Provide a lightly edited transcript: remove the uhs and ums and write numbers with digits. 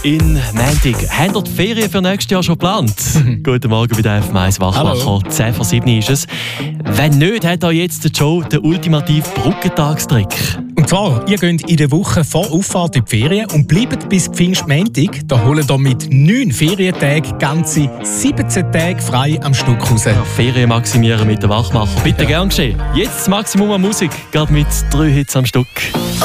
in Montag. Habt ihr die Ferien für nächstes Jahr schon geplant? Guten Morgen bei der FM1 Wachmacher. 10 vor 7 ist es. Wenn nicht, hat auch jetzt der Joe den ultimativen Brückentagstrick. Und zwar, ihr geht in der Woche vor Auffahrt in die Ferien und bleibt bis Pfingstmontag. Da holt ihr mit 9 Ferientagen ganze 17 Tage frei am Stück raus. Ja, Ferien maximieren mit der Wachmacher. Bitte gern geschehen. Jetzt das Maximum an Musik, gerade mit 3 Hits am Stück.